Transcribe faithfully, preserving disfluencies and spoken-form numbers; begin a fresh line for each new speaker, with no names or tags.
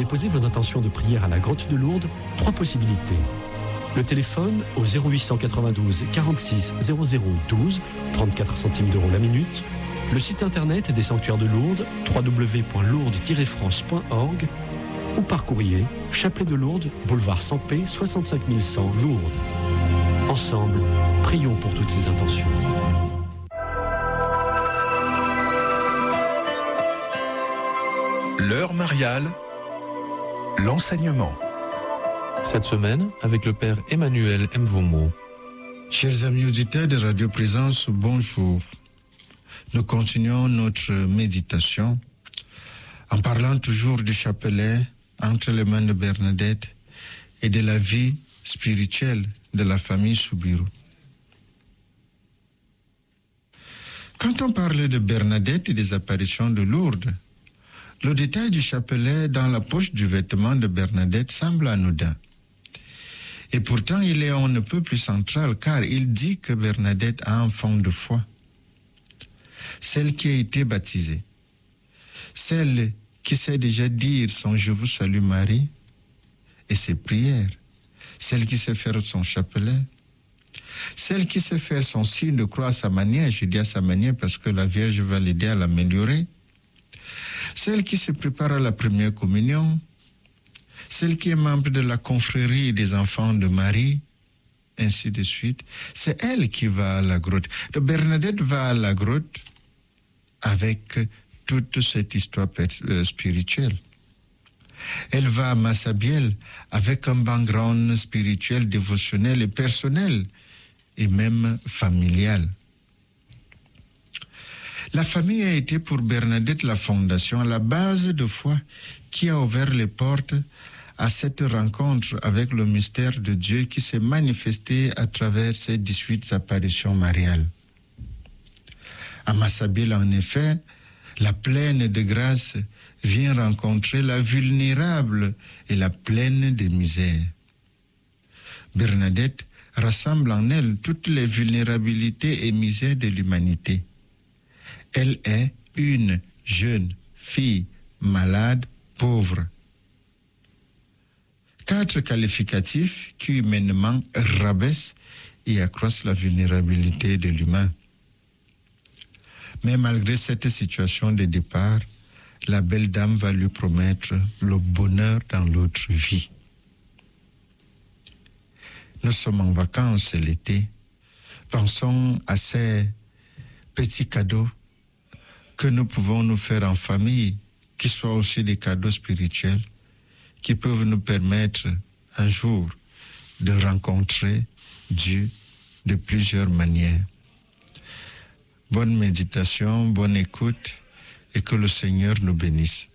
déposez vos intentions de prière à la grotte de Lourdes, trois possibilités. Le téléphone au zéro huit cent quatre-vingt-douze quarante-six zéro zéro douze, trente-quatre centimes d'euros la minute. Le site internet des sanctuaires de Lourdes, w w w point lourdes tiret france point org, ou par courrier, Chapelet de Lourdes, boulevard Sampé, soixante-cinq mille cent, Lourdes. Ensemble, prions pour toutes ces intentions.
L'heure mariale, l'enseignement.
Cette semaine, avec le Père Emmanuel Mvomo.
Chers amis auditeurs de Radio Présence, bonjour. Nous continuons notre méditation en parlant toujours du chapelet entre les mains de Bernadette et de la vie spirituelle de la famille Soubirous. Quand on parle de Bernadette et des apparitions de Lourdes, le détail du chapelet dans la poche du vêtement de Bernadette semble anodin. Et pourtant, il est on ne peut plus central, car il dit que Bernadette a un fond de foi. Celle qui a été baptisée, celle qui sait déjà dire son « Je vous salue Marie » et ses prières, celle qui sait faire son chapelet, celle qui sait faire son signe de croix à sa manière, je dis à sa manière parce que la Vierge va l'aider à l'améliorer, celle qui se prépare à la première communion, celle qui est membre de la confrérie des enfants de Marie, ainsi de suite. C'est elle qui va à la grotte. Donc Bernadette va à la grotte avec toute cette histoire spirituelle. Elle va à Massabielle avec un background spirituel, dévotionnel et personnel, et même familial. La famille a été pour Bernadette la fondation, la base de foi qui a ouvert les portes à cette rencontre avec le mystère de Dieu qui s'est manifesté à travers ces dix-huit apparitions mariales. À Massabielle, en effet, la pleine de grâce vient rencontrer la vulnérable et la pleine de misère. Bernadette rassemble en elle toutes les vulnérabilités et misères de l'humanité. Elle est une jeune fille malade, pauvre. Quatre qualificatifs qui humainement rabaissent et accroissent la vulnérabilité de l'humain. Mais malgré cette situation de départ, la belle dame va lui promettre le bonheur dans l'autre vie. Nous sommes en vacances, c'est l'été. Pensons à ces petits cadeaux que nous pouvons nous faire en famille, qui soient aussi des cadeaux spirituels, qui peuvent nous permettre un jour de rencontrer Dieu de plusieurs manières. Bonne méditation, bonne écoute et que le Seigneur nous bénisse.